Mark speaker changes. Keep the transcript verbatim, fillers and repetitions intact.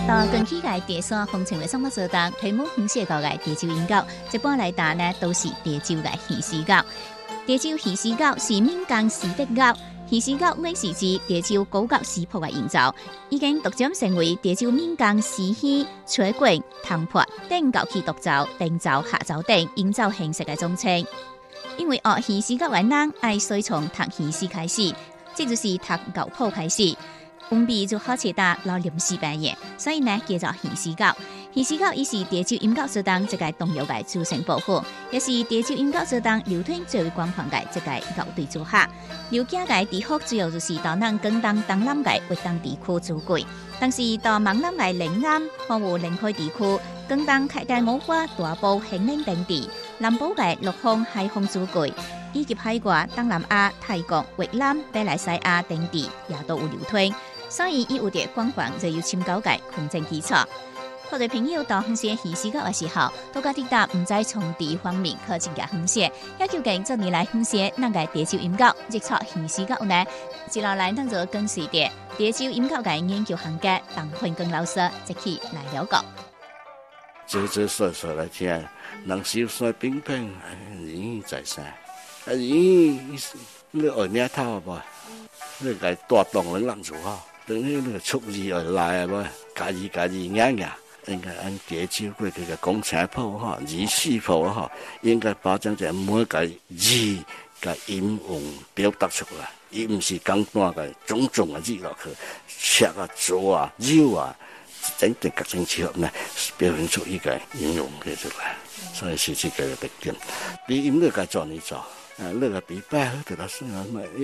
Speaker 1: 到近期嘅第三風情嘅生活活動，推廣興寫到嘅潮州音樂，一般來打呢都是潮州嘅戲詩歌。潮州戲詩歌是民間詩的歌，戲詩歌原是指潮州高級詩譜嘅營造，已經逐漸成為潮州民間詩戲、吹管、彈撥等樂器獨奏、定奏、下奏等營造形式嘅總稱。因為學戲詩歌嘅人愛先從讀戲詩開始，即就是讀樂譜開始。文筆就好似打老臨時扮演，所以呢叫做戲詩歌。戲詩歌亦是潮州音樂活動一個重要嘅組成部分，也是潮州音樂活動流傳最為廣泛嘅一個樂隊組合。流行嘅地方主要就是到咱廣東東南嘅活動地區主軌，但是到閩南嘅嶺南、河湖臨海地區，廣東khách家文化大埔興寧等地，南部嘅陸豐海豐主軌，以及海外東南亞、泰國、越南、馬來西亞等地也都有流傳。所以伊有啲廣泛就要深究嘅空前基礎。好多朋友到鄉寫戲詩歌嘅時候，都覺得唔再從地方面靠近嘅鄉寫，也究竟做你來鄉寫那個潮州音樂，即錯戲詩歌呢？接落來當做跟隨啲潮州音樂嘅研究行家鄧坤庚老師即起來了解。
Speaker 2: 這這說說來聽，人少帥平平，咦在晒，咦你愛咩頭啊噃？你個大動人諗住啊，等於那個出字而來啊噃，家己家己硬硬。應該按潮州過佢嘅講詞譜哈，字詩譜哈，應該保證在每個字嘅音韻表達出來，而唔是簡單嘅種種嘅字落去，切啊、做啊、繞啊，整整各種詞合呢，表現出呢個音韻嘅出來，所以是這個特點。比音樂嘅做你做，啊，那個比白好得多是啊。